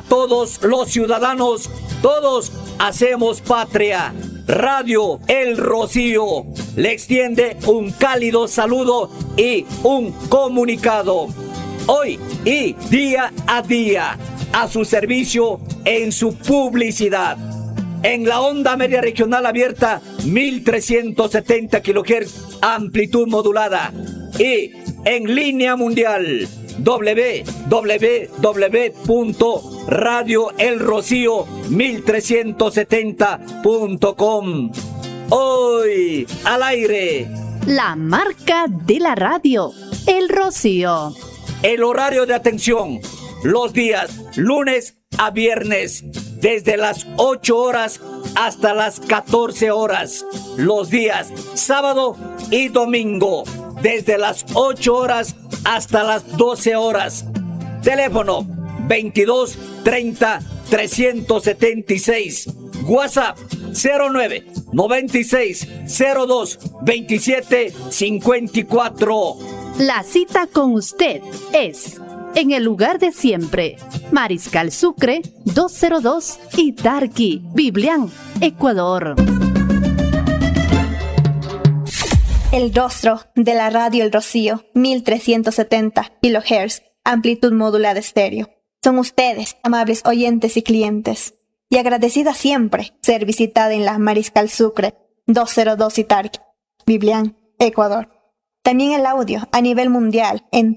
a todos los ciudadanos, todos hacemos patria. Radio El Rocío le extiende un cálido saludo y un comunicado. Hoy y día a día, a su servicio en su publicidad. En la onda media regional abierta, 1370 kHz, amplitud modulada. Y en línea mundial, www.radioelrocío1370.com. Hoy al aire, la marca de la radio, El Rocío. El horario de atención, los días lunes a viernes, desde las 8 horas hasta las 14 horas. Los días sábado y domingo, desde las 8 horas hasta las 12 horas. Teléfono 22 30 376. WhatsApp 09 96 02 27 54. La cita con usted es en el lugar de siempre, Mariscal Sucre 202 y Tarqui, Biblián, Ecuador. El rostro de la radio El Rocío, 1370 kHz, amplitud modulada estéreo. Son ustedes, amables oyentes y clientes, y agradecida siempre ser visitada en la Mariscal Sucre 202 y Tarqui, Biblián, Ecuador. También el audio a nivel mundial en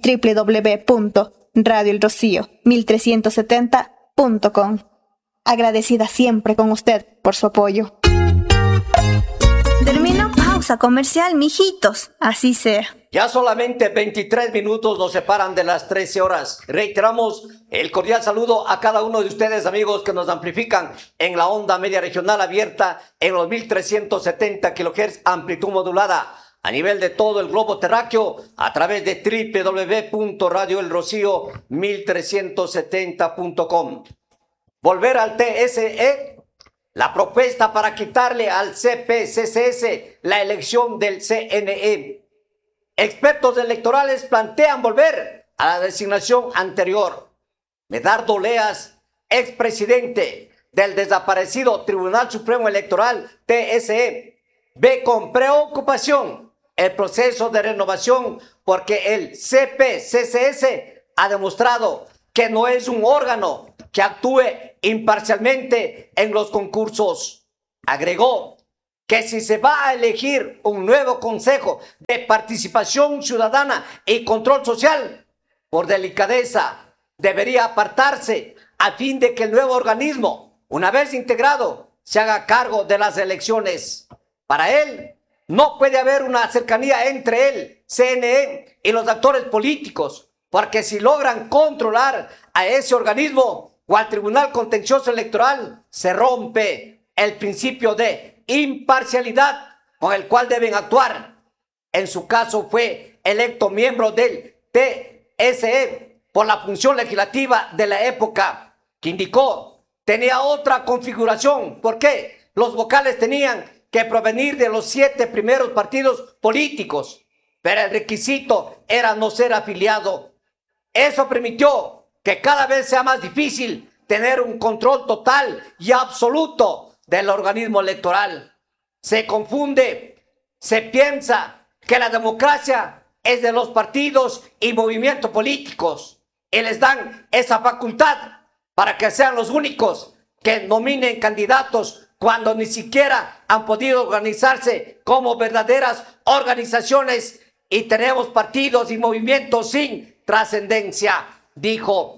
www.radioelrocío1370.com. Agradecida siempre con usted por su apoyo. Terminó pausa comercial, mijitos. Así sea. Ya solamente 23 minutos nos separan de las 13 horas. Reiteramos el cordial saludo a cada uno de ustedes, amigos, que nos amplifican en la onda media regional abierta en los 1370 kHz, amplitud modulada. A nivel de todo el globo terráqueo, a través de www.radioelrocío1370.com. Volver al TSE, la propuesta para quitarle al CPCCS la elección del CNE. Expertos electorales plantean volver a la designación anterior. Medardo Leas, expresidente del desaparecido Tribunal Supremo Electoral, TSE, ve con preocupación el proceso de renovación porque el CPCCS ha demostrado que no es un órgano que actúe imparcialmente en los concursos. Agregó que si se va a elegir un nuevo Consejo de Participación Ciudadana y Control Social, por delicadeza debería apartarse a fin de que el nuevo organismo, una vez integrado, se haga cargo de las elecciones. Para él, no puede haber una cercanía entre el CNE y los actores políticos, porque si logran controlar a ese organismo o al Tribunal Contencioso Electoral, se rompe el principio de imparcialidad con el cual deben actuar. En su caso fue electo miembro del TSE por la función legislativa de la época, que indicó tenía otra configuración. ¿Por qué? Los vocales tenían que provenir de los 7 primeros partidos políticos, pero el requisito era no ser afiliado. Eso permitió que cada vez sea más difícil tener un control total y absoluto del organismo electoral. Se confunde, se piensa que la democracia es de los partidos y movimientos políticos y les dan esa facultad para que sean los únicos que nominen candidatos cuando ni siquiera han podido organizarse como verdaderas organizaciones y tenemos partidos y movimientos sin trascendencia, dijo.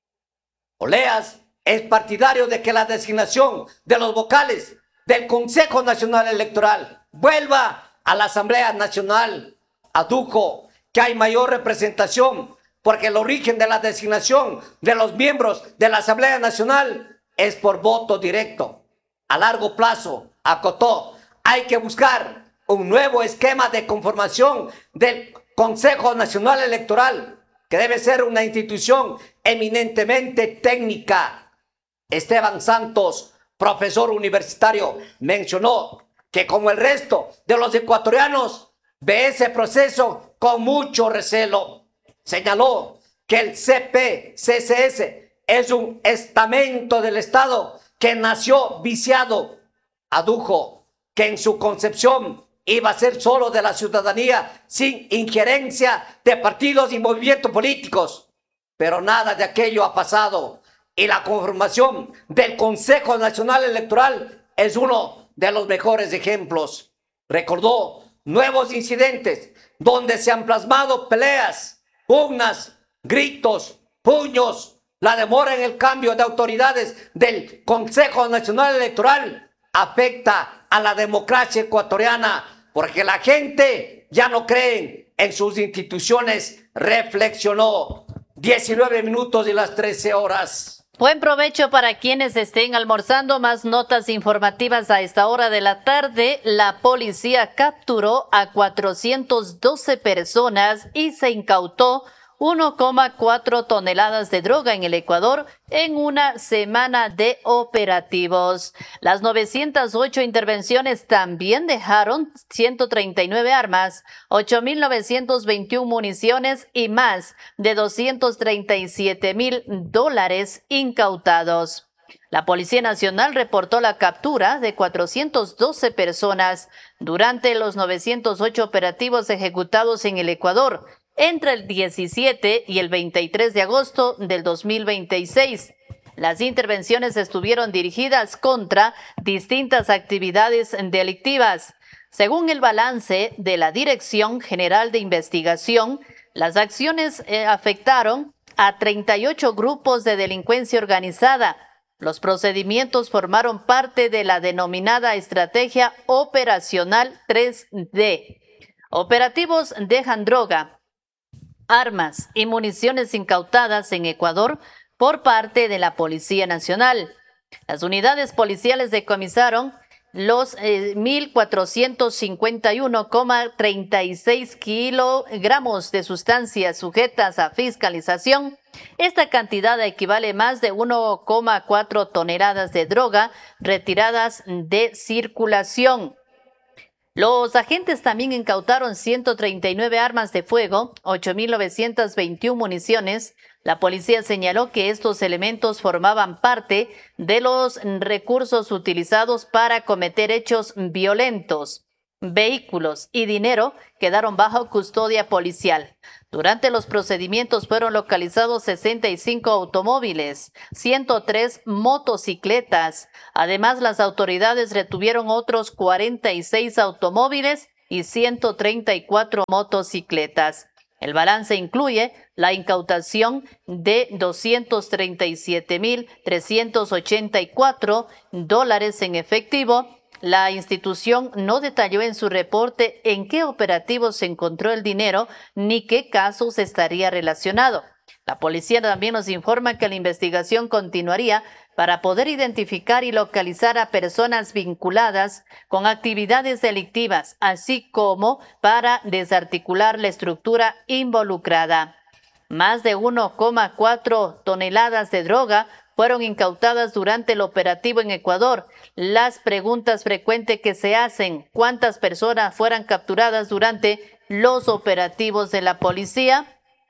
Oleas es partidario de que la designación de los vocales del Consejo Nacional Electoral vuelva a la Asamblea Nacional. Adujo que hay mayor representación porque el origen de la designación de los miembros de la Asamblea Nacional es por voto directo. A largo plazo, acotó, hay que buscar un nuevo esquema de conformación del Consejo Nacional Electoral, que debe ser una institución eminentemente técnica. Esteban Santos, profesor universitario, mencionó que como el resto de los ecuatorianos ve ese proceso con mucho recelo. Señaló que el CPCCS es un estamento del Estado que nació viciado. Adujo que en su concepción iba a ser solo de la ciudadanía, sin injerencia de partidos y movimientos políticos. Pero nada de aquello ha pasado, y la conformación del Consejo Nacional Electoral es uno de los mejores ejemplos. Recordó nuevos incidentes donde se han plasmado peleas, pugnas, gritos, puños. La demora en el cambio de autoridades del Consejo Nacional Electoral afecta a la democracia ecuatoriana porque la gente ya no cree en sus instituciones, reflexionó. 19 minutos y las 13 horas. Buen provecho para quienes estén almorzando. Más notas informativas a esta hora de la tarde. La policía capturó a 412 personas y se incautó 1,4 toneladas de droga en el Ecuador en una semana de operativos. Las 908 intervenciones también dejaron 139 armas, 8.921 municiones y más de $237,000 incautados. La Policía Nacional reportó la captura de 412 personas durante los 908 operativos ejecutados en el Ecuador entre el 17 y el 23 de agosto del 2026. Las intervenciones estuvieron dirigidas contra distintas actividades delictivas. Según el balance de la Dirección General de Investigación, las acciones afectaron a 38 grupos de delincuencia organizada. Los procedimientos formaron parte de la denominada Estrategia Operacional 3D. Operativos dejan droga, armas y municiones incautadas en Ecuador por parte de la Policía Nacional. Las unidades policiales decomisaron los 1.451,36 kilogramos de sustancias sujetas a fiscalización. Esta cantidad equivale a más de 1,4 toneladas de droga retiradas de circulación. Los agentes también incautaron 139 armas de fuego, 8.921 municiones. La policía señaló que estos elementos formaban parte de los recursos utilizados para cometer hechos violentos. Vehículos y dinero quedaron bajo custodia policial. Durante los procedimientos fueron localizados 65 automóviles, 103 motocicletas. Además, las autoridades retuvieron otros 46 automóviles y 134 motocicletas. El balance incluye la incautación de $237,384 en efectivo. La institución no detalló en su reporte en qué operativos se encontró el dinero ni qué casos estaría relacionado. La policía también nos informa que la investigación continuaría para poder identificar y localizar a personas vinculadas con actividades delictivas, así como para desarticular la estructura involucrada. Más de 1,4 toneladas de droga fueron incautadas durante el operativo en Ecuador. Las preguntas frecuentes que se hacen: ¿cuántas personas fueron capturadas durante los operativos de la policía?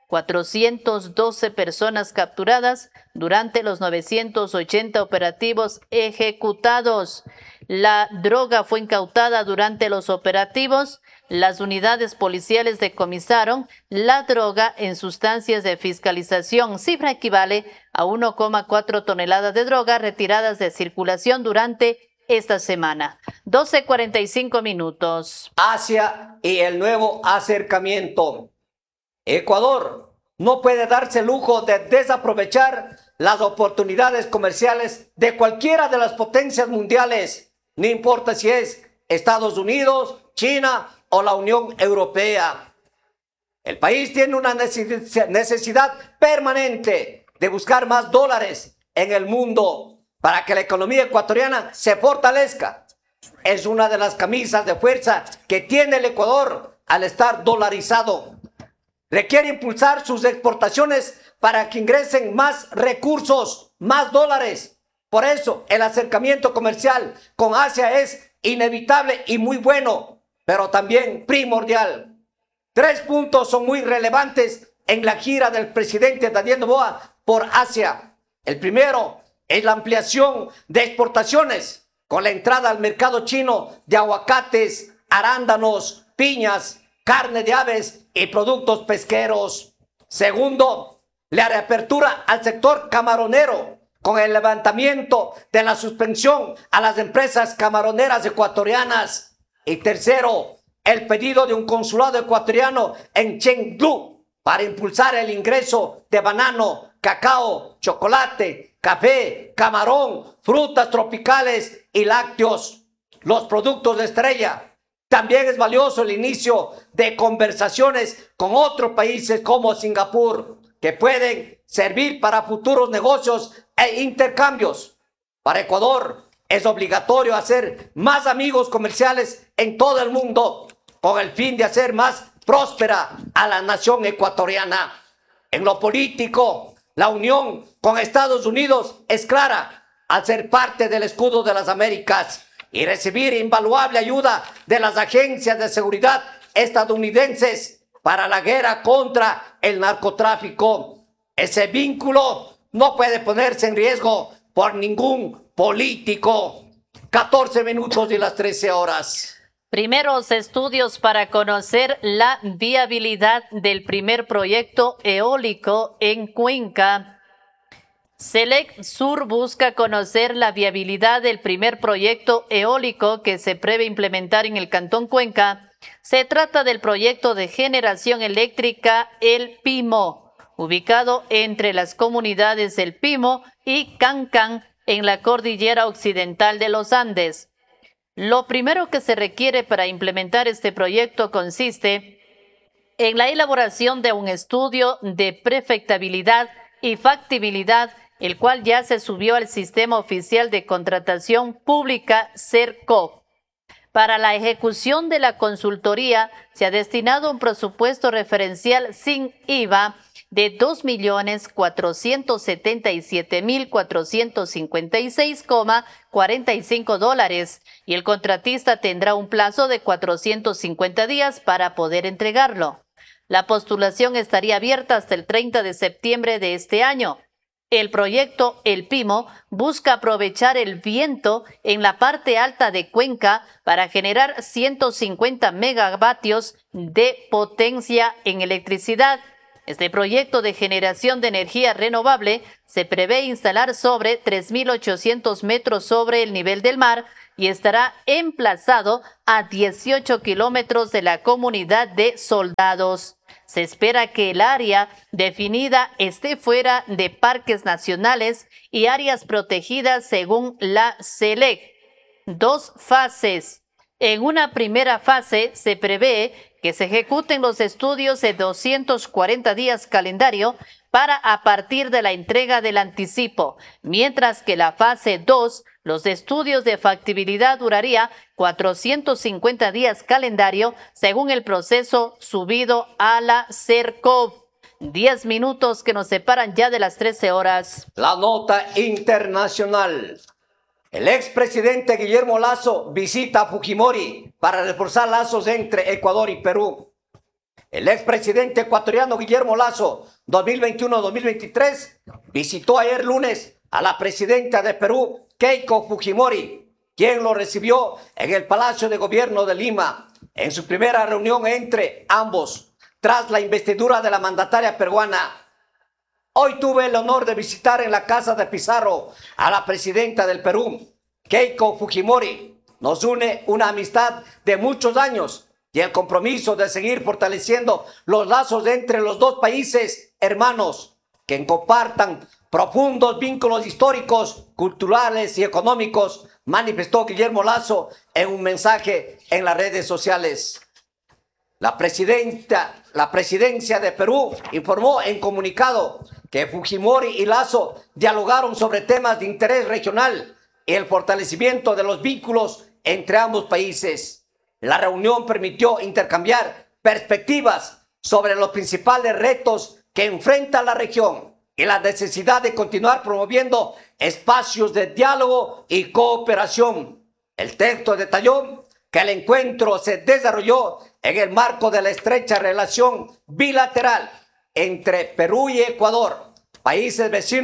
412 personas capturadas durante los 980 operativos ejecutados. La droga fue incautada durante los operativos. Las unidades policiales decomisaron la droga en sustancias de fiscalización. Cifra equivale a 1,4 toneladas de droga retiradas de circulación durante esta semana. 12:45 minutos. Asia y el nuevo acercamiento. Ecuador no puede darse el lujo de desaprovechar las oportunidades comerciales de cualquiera de las potencias mundiales, no importa si es Estados Unidos, China o la Unión Europea. El país tiene una necesidad permanente de buscar más dólares en el mundo para que la economía ecuatoriana se fortalezca. Es una de las camisas de fuerza que tiene el Ecuador al estar dolarizado. Requiere impulsar sus exportaciones para que ingresen más recursos, más dólares. Por eso el acercamiento comercial con Asia es inevitable y muy bueno, pero también primordial. 3 puntos son muy relevantes en la gira del presidente Daniel Noboa por Asia. El primero es la ampliación de exportaciones con la entrada al mercado chino de aguacates, arándanos, piñas, carne de aves y productos pesqueros. Segundo, la reapertura al sector camaronero con el levantamiento de la suspensión a las empresas camaroneras ecuatorianas. Y tercero, el pedido de un consulado ecuatoriano en Chengdu para impulsar el ingreso de banano, cacao, chocolate, café, camarón, frutas tropicales y lácteos, los productos de estrella. También es valioso el inicio de conversaciones con otros países como Singapur, que pueden servir para futuros negocios e intercambios. Para Ecuador es obligatorio hacer más amigos comerciales en todo el mundo con el fin de hacer más próspera a la nación ecuatoriana. En lo político, la unión con Estados Unidos es clara al ser parte del escudo de las Américas y recibir invaluable ayuda de las agencias de seguridad estadounidenses para la guerra contra el narcotráfico. Ese vínculo no puede ponerse en riesgo por ningún político. 14 minutos y las 13 horas. Primeros estudios para conocer la viabilidad del primer proyecto eólico en Cuenca. Select Sur busca conocer la viabilidad del primer proyecto eólico que se prevé implementar en el Cantón Cuenca. Se trata del proyecto de generación eléctrica El Pimo, ubicado entre las comunidades El Pimo y Cancan en la cordillera occidental de los Andes. Lo primero que se requiere para implementar este proyecto consiste en la elaboración de un estudio de prefectabilidad y factibilidad, el cual ya se subió al Sistema Oficial de Contratación Pública CERCOP. Para la ejecución de la consultoría se ha destinado un presupuesto referencial sin IVA de 2.477.456,45 dólares y el contratista tendrá un plazo de 450 días para poder entregarlo. La postulación estaría abierta hasta el 30 de septiembre de este año. El proyecto El Pimo busca aprovechar el viento en la parte alta de Cuenca para generar 150 megavatios de potencia en electricidad. Este proyecto de generación de energía renovable se prevé instalar sobre 3.800 metros sobre el nivel del mar y estará emplazado a 18 kilómetros de la comunidad de Soldados. Se espera que el área definida esté fuera de parques nacionales y áreas protegidas según la SELEC. 2 fases. En una primera fase se prevé que se ejecuten los estudios de 240 días calendario para a partir de la entrega del anticipo, mientras que la fase 2, los estudios de factibilidad duraría 450 días calendario según el proceso subido a la CERCOP. 10 minutos que nos separan ya de las 13 horas. La nota internacional. El expresidente Guillermo Lasso visita a Fujimori para reforzar lazos entre Ecuador y Perú. El expresidente ecuatoriano Guillermo Lasso, 2021-2023, visitó ayer lunes a la presidenta de Perú, Keiko Fujimori, quien lo recibió en el Palacio de Gobierno de Lima, en su primera reunión entre ambos, tras la investidura de la mandataria peruana. Hoy tuve el honor de visitar en la Casa de Pizarro a la presidenta del Perú, Keiko Fujimori. Nos une una amistad de muchos años y el compromiso de seguir fortaleciendo los lazos entre los dos países hermanos que compartan profundos vínculos históricos, culturales y económicos, manifestó Guillermo Lasso en un mensaje en las redes sociales. La presidencia de Perú informó en comunicado que Fujimori y Lasso dialogaron sobre temas de interés regional y el fortalecimiento de los vínculos entre ambos países. La reunión permitió intercambiar perspectivas sobre los principales retos que enfrenta la región y la necesidad de continuar promoviendo espacios de diálogo y cooperación. El texto detalló que el encuentro se desarrolló en el marco de la estrecha relación bilateral entre Perú y Ecuador, países vecinos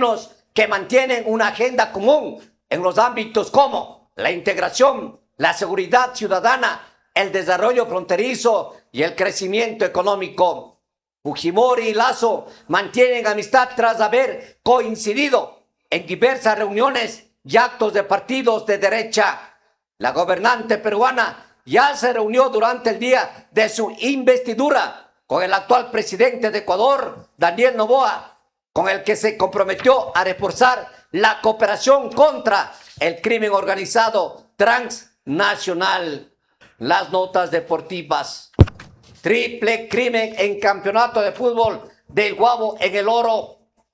que mantienen una agenda común en los ámbitos como la integración, la seguridad ciudadana, el desarrollo fronterizo y el crecimiento económico. Fujimori y Lasso mantienen amistad tras haber coincidido en diversas reuniones y actos de partidos de derecha. La gobernante peruana ya se reunió durante el día de su investidura con el actual presidente de Ecuador, Daniel Noboa, con el que se comprometió a reforzar la cooperación contra el crimen organizado transnacional. Las notas deportivas. Triple crimen en campeonato de fútbol del Guavo en El Oro.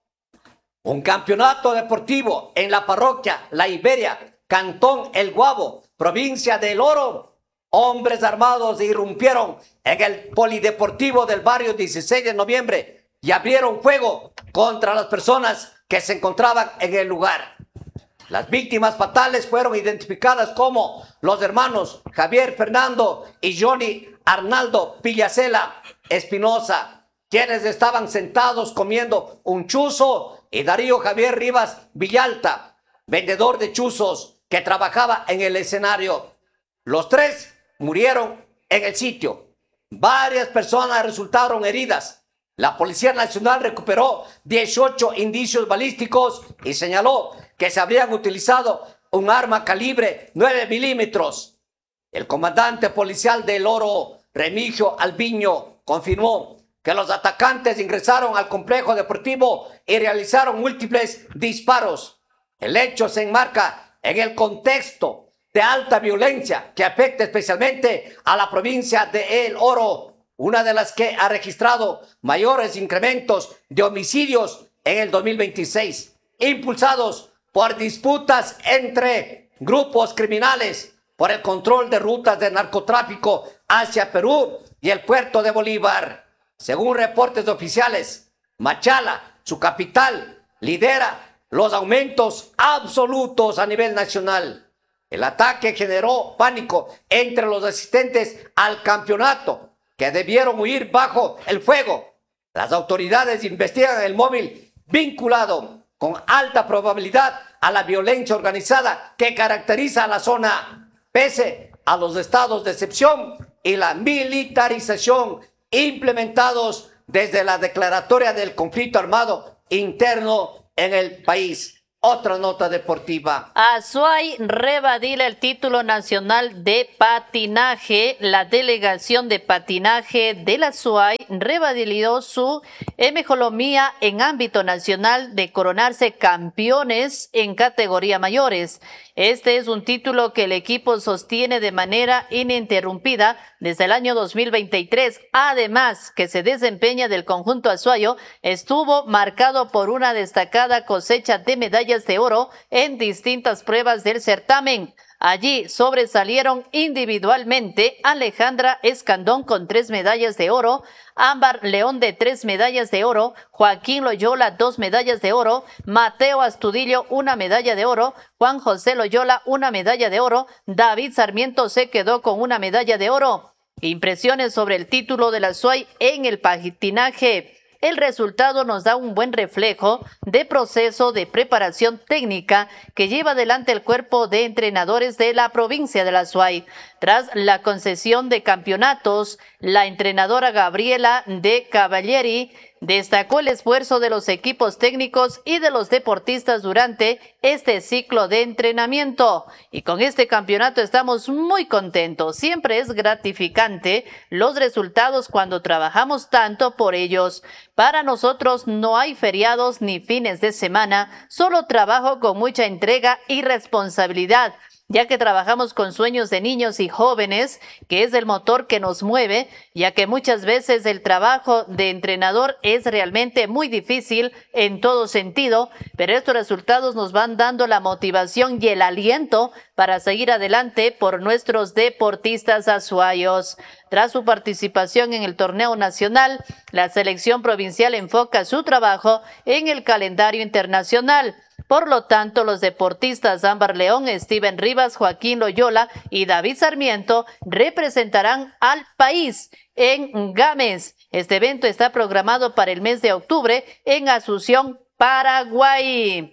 Un campeonato deportivo en la parroquia La Iberia, Cantón El Guavo, provincia de El Oro. Hombres armados irrumpieron en el polideportivo del barrio 16 de noviembre y abrieron fuego contra las personas que se encontraban en el lugar. Las víctimas fatales fueron identificadas como los hermanos Javier Fernando y Johnny Arnaldo Villacela Espinosa, quienes estaban sentados comiendo un chuzo, y Darío Javier Rivas Villalta, vendedor de chuzos que trabajaba en el escenario. Los tres murieron en el sitio. Varias personas resultaron heridas. La Policía Nacional recuperó 18 indicios balísticos y señaló que se habrían utilizado un arma calibre 9 milímetros. El comandante policial de El Oro, Remigio Alviño, confirmó que los atacantes ingresaron al complejo deportivo y realizaron múltiples disparos. El hecho se enmarca en el contexto de alta violencia que afecta especialmente a la provincia de El Oro, una de las que ha registrado mayores incrementos de homicidios en el 2026, impulsados por disputas entre grupos criminales por el control de rutas de narcotráfico hacia Perú y el puerto de Bolívar. Según reportes oficiales, Machala, su capital, lidera los aumentos absolutos a nivel nacional. El ataque generó pánico entre los asistentes al campeonato, que debieron huir bajo el fuego. Las autoridades investigan el móvil vinculado con alta probabilidad a la violencia organizada que caracteriza a la zona, pese a los estados de excepción y la militarización implementados desde la declaratoria del conflicto armado interno en el país. Otra nota deportiva. Azuay revadila el título nacional de patinaje. La delegación de patinaje de la Azuay revadiló su mejolomía en ámbito nacional de coronarse campeones en categoría mayores. Este es un título que el equipo sostiene de manera ininterrumpida desde el año 2023. Además, que se desempeña del conjunto azuayo estuvo marcado por una destacada cosecha de medallas de oro en distintas pruebas del certamen. Allí sobresalieron individualmente Alejandra Escandón con 3 medallas de oro, Ámbar León de 3 medallas de oro, Joaquín Loyola 2 medallas de oro, Mateo Astudillo 1 medalla de oro, Juan José Loyola 1 medalla de oro, David Sarmiento se quedó con 1 medalla de oro. Impresiones sobre el título de la Azuay en el patinaje. El resultado nos da un buen reflejo de proceso de preparación técnica que lleva adelante el cuerpo de entrenadores de la provincia de la Azuay. Tras la concesión de campeonatos, la entrenadora Gabriela de Cavalieri destacó el esfuerzo de los equipos técnicos y de los deportistas durante este ciclo de entrenamiento. Y con este campeonato estamos muy contentos. Siempre es gratificante los resultados cuando trabajamos tanto por ellos. Para nosotros no hay feriados ni fines de semana, solo trabajo con mucha entrega y responsabilidad, ya que trabajamos con sueños de niños y jóvenes, que es el motor que nos mueve, ya que muchas veces el trabajo de entrenador es realmente muy difícil en todo sentido, pero estos resultados nos van dando la motivación y el aliento para seguir adelante por nuestros deportistas azuayos. Tras su participación en el torneo nacional, la selección provincial enfoca su trabajo en el calendario internacional. Por lo tanto, los deportistas Ámbar León, Steven Rivas, Joaquín Loyola y David Sarmiento representarán al país en Games. Este evento está programado para el mes de octubre en Asunción, Paraguay.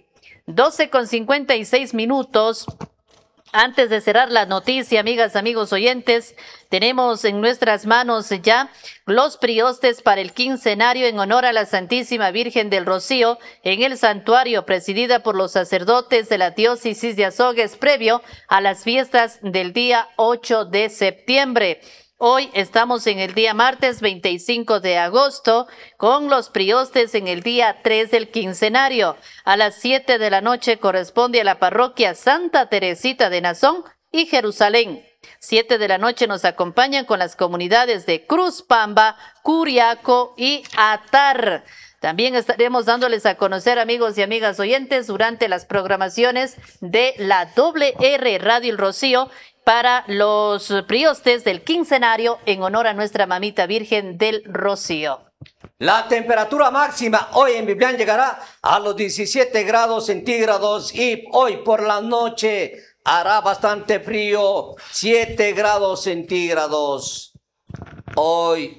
12:56. Antes de cerrar la noticia, amigas, amigos oyentes, tenemos en nuestras manos ya los priostes para el quincenario en honor a la Santísima Virgen del Rocío en el santuario presidida por los sacerdotes de la diócesis de Azogues previo a las fiestas del día 8 de septiembre. Hoy estamos en el día martes 25 de agosto con los priostes en el día 3 del quincenario. A las 7 de la noche corresponde a la parroquia Santa Teresita de Nazón y Jerusalén. 7 de la noche nos acompañan con las comunidades de Cruz Pamba, Curiaco y Atar. También estaremos dándoles a conocer, amigos y amigas oyentes, durante las programaciones de la WR Radio El Rocío para los priostes del quincenario en honor a nuestra mamita Virgen del Rocío. La temperatura máxima hoy en Biblián llegará a los 17 grados centígrados y hoy por la noche hará bastante frío, 7 grados centígrados. Hoy.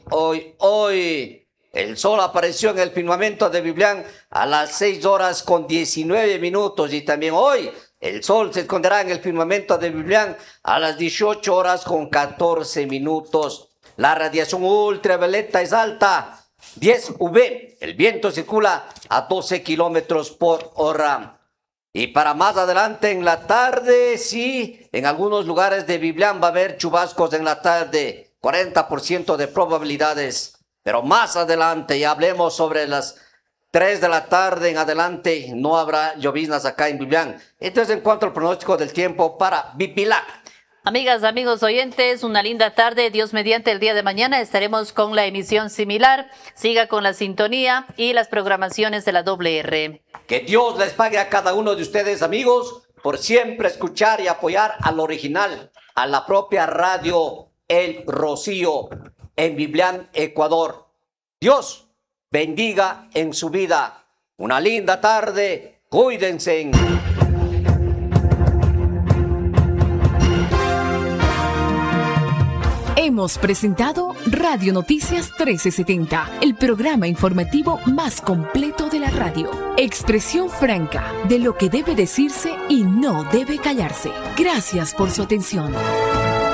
El sol apareció en el firmamento de Biblián a las 6:19 y también hoy el sol se esconderá en el firmamento de Biblián a las 18:14. La radiación ultravioleta es alta, 10 UV. El viento circula a 12 kilómetros por hora. Y para más adelante en la tarde, sí, en algunos lugares de Biblián va a haber chubascos en la tarde, 40% de probabilidades. Pero más adelante, ya hablemos sobre las 3 de la tarde en adelante, no habrá lloviznas acá en Biblián. Entonces, en cuanto al pronóstico del tiempo para Bipilá. Amigas, amigos oyentes, una linda tarde. Dios mediante, el día de mañana estaremos con la emisión similar. Siga con la sintonía y las programaciones de la WR. Que Dios les pague a cada uno de ustedes, amigos, por siempre escuchar y apoyar al original, a la propia radio El Rocío en Biblián, Ecuador. Dios bendiga en su vida. Una linda tarde. Cuídense. Hemos presentado Radio Noticias 1370, el programa informativo más completo de la radio. Expresión franca de lo que debe decirse y no debe callarse. Gracias por su atención.